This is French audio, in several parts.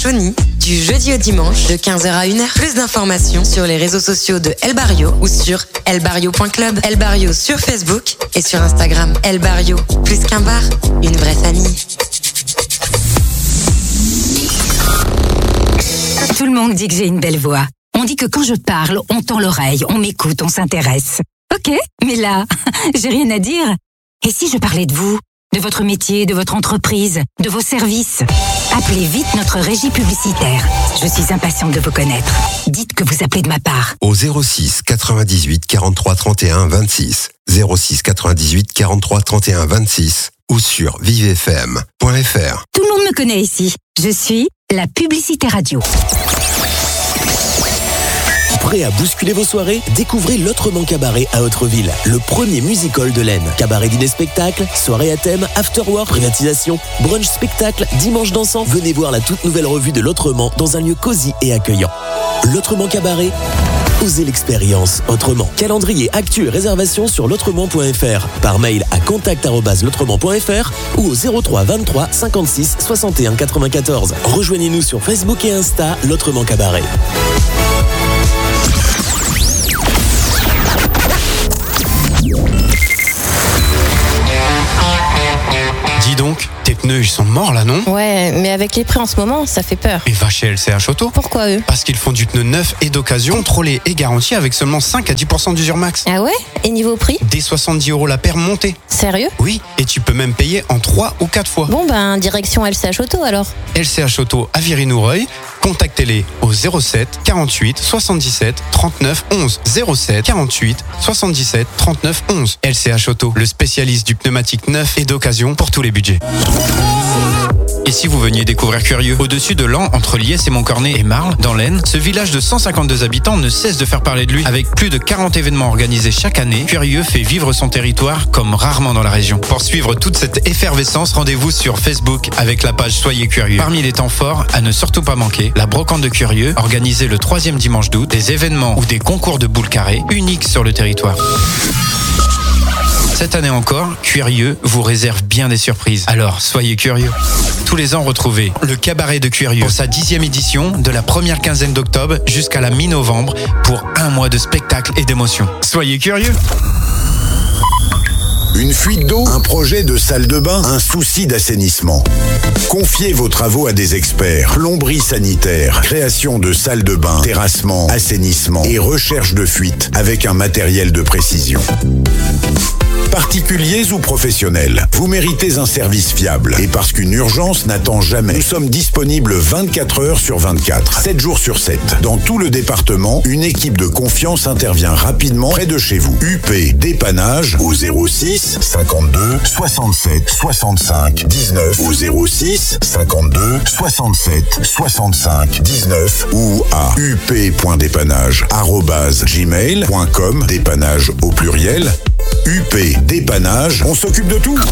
Chauny, du jeudi au dimanche, de 15h à 1h. Plus d'informations sur les réseaux sociaux de El Barrio ou sur elbarrio.club. El Barrio sur Facebook et sur Instagram. El Barrio, plus qu'un bar, une vraie famille. Tout le monde dit que j'ai une belle voix. On dit que quand je parle, on tend l'oreille, on m'écoute, on s'intéresse. Ok, mais là, j'ai rien à dire. Et si je parlais de vous, de votre métier, de votre entreprise, de vos services? Appelez vite notre régie publicitaire. Je suis impatiente de vous connaître. Dites que vous appelez de ma part. Au 06 98 43 31 26. 06 98 43 31 26 ou sur vivefm.fr. Tout le monde me connaît ici. Je suis la publicité radio. Prêt à bousculer vos soirées? Découvrez l'Autrement Cabaret à Autreville, le premier music-hall de l'Aisne. Cabaret dîner-spectacle, soirée à thème, after-work, privatisation, brunch spectacle, dimanche dansant. Venez voir la toute nouvelle revue de l'Autrement dans un lieu cosy et accueillant. L'Autrement Cabaret, osez l'expérience autrement. Calendrier, actu et réservation sur l'autrement.fr. Par mail à contact@l'autrement.fr ou au 03 23 56 61 94. Rejoignez-nous sur Facebook et Insta, l'Autrement Cabaret. Dis donc, tes pneus ils sont morts là, non? Ouais, mais avec les prix en ce moment, ça fait peur. Et va chez LCH Auto. Pourquoi eux? Parce qu'ils font du pneu neuf et d'occasion, contrôlé et garanti avec seulement 5 à 10% d'usure max. Ah ouais? Et niveau prix? Dès 70 € la paire montée. Sérieux? Oui, et tu peux même payer en 3 ou 4 fois. Bon ben, direction LCH Auto alors. LCH Auto à Viry-Noureuil, contactez-les au 07 48 77 39 11. 07 48 77 39 11. LCH Auto, le spécialiste du pneumatique neuf et d'occasion pour tous les budgets. Et si vous veniez découvrir Curieux, au-dessus de Laon, entre Liesse et Montcornet et Marle, dans l'Aisne, ce village de 152 habitants ne cesse de faire parler de lui. Avec plus de 40 événements organisés chaque année, Curieux fait vivre son territoire comme rarement dans la région. Pour suivre toute cette effervescence, rendez-vous sur Facebook avec la page Soyez Curieux. Parmi les temps forts, à ne surtout pas manquer, la brocante de Curieux, organisée le 3e dimanche d'août, des événements ou des concours de boules carrées, uniques sur le territoire. Cette année encore, Curieux vous réserve bien des surprises. Alors, soyez curieux. Tous les ans, retrouvez le cabaret de Curieux pour sa 10e édition de la première quinzaine d'octobre jusqu'à la mi-novembre pour un mois de spectacle et d'émotion. Soyez curieux. Une fuite d'eau, un projet de salle de bain, un souci d'assainissement. Confiez vos travaux à des experts. Plomberie sanitaire, création de salles de bain, terrassement, assainissement et recherche de fuite avec un matériel de précision. Particuliers ou professionnels, vous méritez un service fiable. Et parce qu'une urgence n'attend jamais, nous sommes disponibles 24 heures sur 24, 7 jours sur 7. Dans tout le département, une équipe de confiance intervient rapidement près de chez vous. UP Dépannage au 06 52 67 65 19 au 06 52 67 65 19 ou à up.dépannage@gmail.com, dépannage au pluriel. UP Dépannage, on s'occupe de tout.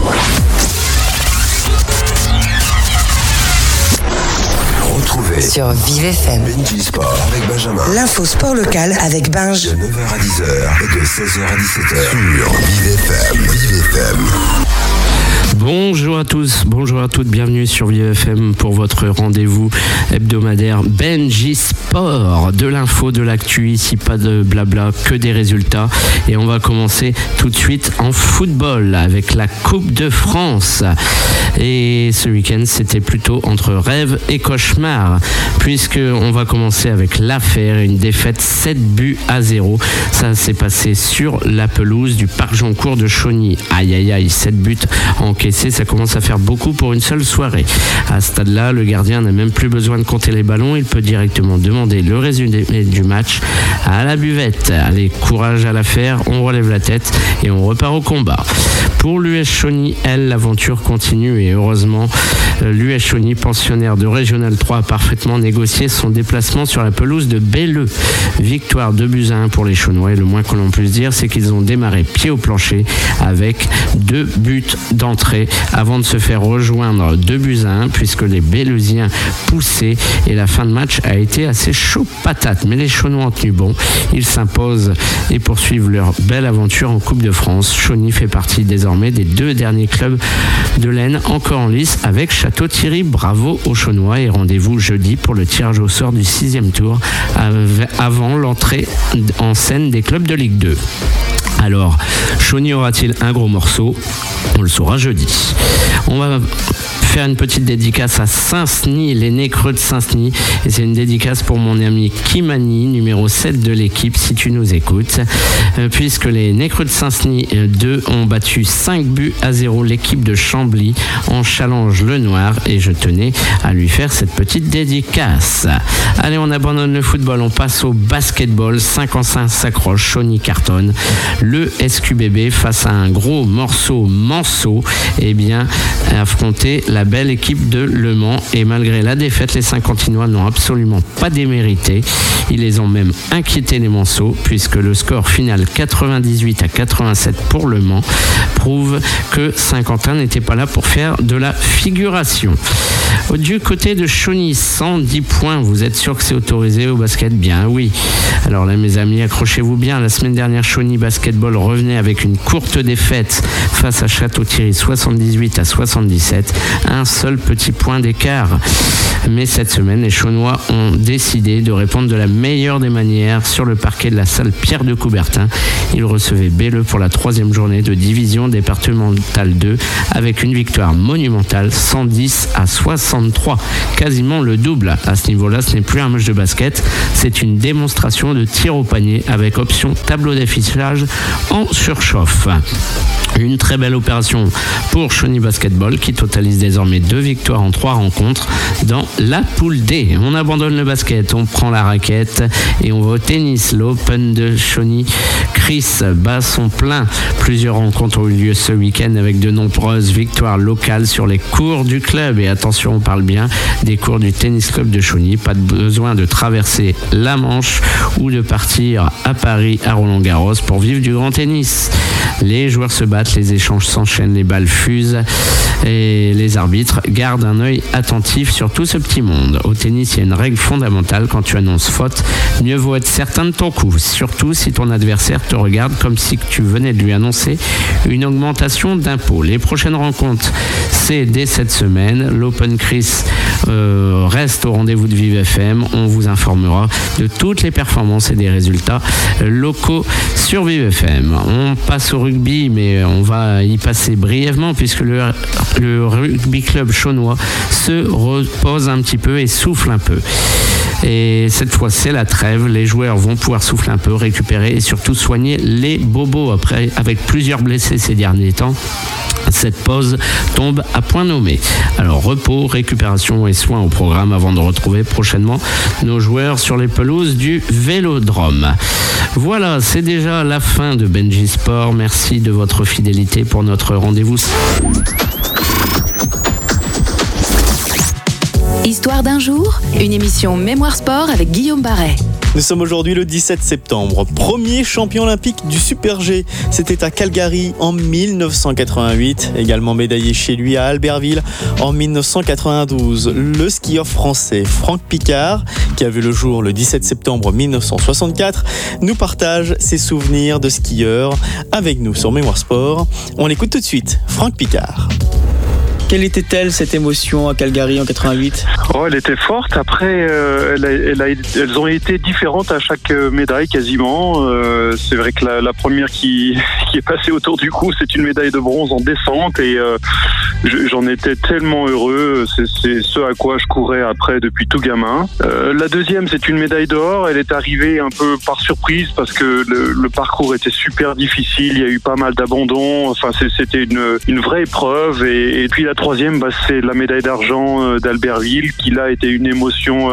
Retrouvez Sur Vive FM. Benji Sport avec Benjamin. L'info sport local avec Binge. De 9h à 10h et de 16h à 17h. Sur Vive FM. Vive FM. Bonjour à tous, bonjour à toutes, bienvenue sur VFM pour votre rendez-vous hebdomadaire Benji Sport. De l'info, de l'actu, ici pas de blabla, que des résultats. Et on va commencer tout de suite en football avec la Coupe de France. Et ce week-end, c'était plutôt entre rêve et cauchemar, puisqu'on va commencer avec l'affaire, une défaite 7-0. Ça s'est passé sur la pelouse du Parc Jeancourt de Chauny. Aïe aïe aïe, 7 buts encaissés, ça commence à faire beaucoup pour une seule soirée. À ce stade-là, le gardien n'a même plus besoin de compter les ballons, il peut directement demander le résumé du match à la buvette. Allez, courage à l'affaire, on relève la tête et on repart au combat. Pour l'US Chauny, elle, l'aventure continue et heureusement, l'US Chauny, pensionnaire de Régional 3, a parfaitement négocié son déplacement sur la pelouse de Belleux. Victoire 2-1 pour les Chaunois et le moins que l'on puisse dire, c'est qu'ils ont démarré pied au plancher avec 2 buts d'entrée. l'entrée avant de se faire rejoindre 2-1 puisque les Bélusiens poussaient et la fin de match a été assez chaud patate. Mais les Chaunois ont tenu bon. Ils s'imposent et poursuivent leur belle aventure en Coupe de France. Chauny fait partie désormais des 2 derniers clubs de l'Aisne encore en lice avec Château-Thierry. Bravo aux Chaunois et rendez-vous jeudi pour le tirage au sort du 6e tour avant l'entrée en scène des clubs de Ligue 2. Alors, Chauny aura-t-il un gros morceau ? On le saura jeudi. On va faire une petite dédicace à Saint-Seny, les Nécreux de Saint-Seny. Et c'est une dédicace pour mon ami Kimani, numéro 7 de l'équipe, si tu nous écoutes. Puisque les Nécreux de Saint-Seny 2 ont battu 5-0 l'équipe de Chambly en challenge le noir. Et je tenais à lui faire cette petite dédicace. Allez, on abandonne le football, on passe au basketball. 5-5 s'accroche, Chauny cartonne. Le SQBB face à un gros morceau Manceau, a affronté la belle équipe de Le Mans et malgré la défaite, les Saint-Quentinois n'ont absolument pas démérité. Ils les ont même inquiétés les Manceaux puisque le score final 98-87 pour Le Mans prouve que Saint-Quentin n'était pas là pour faire de la figuration. Du côté de Chauny, 110 points. Vous êtes sûr que c'est autorisé au basket ? Bien oui. Alors là, mes amis, accrochez-vous bien. La semaine dernière, Chauny Basketball revenait avec une courte défaite face à Château-Thierry, 78-77. Un seul petit point d'écart. Mais cette semaine, les Chaunois ont décidé de répondre de la meilleure des manières sur le parquet de la salle Pierre de Coubertin. Ils recevaient Belleux pour la 3e journée de division départementale 2 avec une victoire monumentale, 110-63. Quasiment le double. À ce niveau-là, ce n'est plus un match de basket, c'est une démonstration de tir au panier avec option tableau d'affichage en surchauffe. Une très belle opération pour Chauny Basketball qui totalise désormais 2 victoires en 3 rencontres dans la poule D. On abandonne le basket, on prend la raquette et on va au tennis. L'Open de Chauny, Chris bat son plein. Plusieurs rencontres ont eu lieu ce week-end avec de nombreuses victoires locales sur les cours du club. Et attention, on parle bien des cours du tennis club de Chauny. Pas de besoin de traverser la Manche ou de partir à Paris, à Roland-Garros pour vivre du grand tennis. Les joueurs se battent, les échanges s'enchaînent, les balles fusent et les arbitres gardent un œil attentif sur tout ce petit monde. Au tennis, il y a une règle fondamentale. Quand tu annonces faute, mieux vaut être certain de ton coup. Surtout si ton adversaire te regarde comme si tu venais de lui annoncer une augmentation d'impôt. Les prochaines rencontres, c'est dès cette semaine. L'Open Chris reste au rendez-vous de Vive FM. On vous informera de toutes les performances et des résultats locaux sur Vive FM. On passe au rugby, mais on va y passer brièvement puisque le rugby club chaunois se repose un petit peu et souffle un peu. Et cette fois, c'est la trêve. Les joueurs vont pouvoir souffler un peu, récupérer et surtout soigner les bobos. Après, avec plusieurs blessés ces derniers temps, cette pause tombe à point nommé. Alors, repos, récupération et soins au programme avant de retrouver prochainement nos joueurs sur les pelouses du Vélodrome. Voilà, c'est déjà la fin de Benji Sport. Merci de votre fidélité pour notre rendez-vous. Histoire d'un jour, une émission Mémoire Sport avec Guillaume Barret. Nous sommes aujourd'hui le 17 septembre, premier champion olympique du Super G. C'était à Calgary en 1988, également médaillé chez lui à Albertville en 1992. Le skieur français Franck Picard, qui a vu le jour le 17 septembre 1964, nous partage ses souvenirs de skieur avec nous sur Mémoire Sport. On l'écoute tout de suite, Franck Picard. Quelle était-elle cette émotion à Calgary en 88 ? Elle était forte. Après, elles ont été différentes à chaque médaille quasiment. C'est vrai que la première qui est passée autour du cou, c'est une médaille de bronze en descente et j'en étais tellement heureux. C'est ce à quoi je courais après depuis tout gamin. La deuxième, c'est une médaille d'or. Elle est arrivée un peu par surprise parce que le parcours était super difficile. Il y a eu pas mal d'abandons. Enfin, c'était une vraie épreuve. Et puis la troisième, c'est la médaille d'argent d'Albertville qui là était une émotion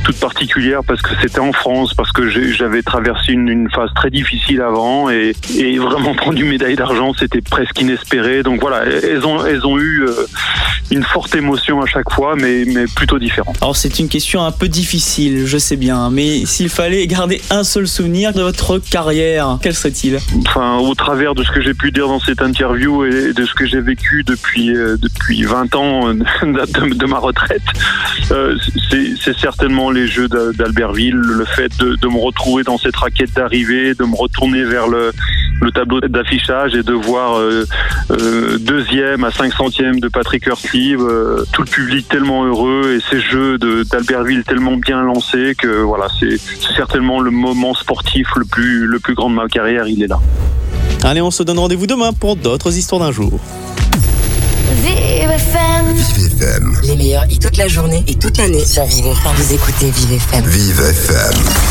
toute particulière parce que c'était en France, parce que j'avais traversé une phase très difficile avant et vraiment prendre une médaille d'argent, c'était presque inespéré. Donc voilà, elles ont eu une forte émotion à chaque fois, mais plutôt différente. Alors c'est une question un peu difficile, je sais bien, mais s'il fallait garder un seul souvenir de votre carrière, quel serait-il ? Enfin, au travers de ce que j'ai pu dire dans cette interview et de ce que j'ai vécu depuis 20 ans de ma retraite, c'est certainement les Jeux d'Albertville, le fait de me retrouver dans cette raquette d'arrivée, de me retourner vers le tableau d'affichage et de voir deuxième à 5 centièmes de Patrick Hurtlieb, tout le public tellement heureux et ces Jeux d'Albertville tellement bien lancés que voilà, c'est certainement le moment sportif le plus grand de ma carrière, il est là. Allez, on se donne rendez-vous demain pour d'autres histoires d'un jour. Vive FM. Vive FM. Les meilleurs hits toute la journée et toute l'année sur Vive FM. Vous écoutez Vive FM. Vive FM.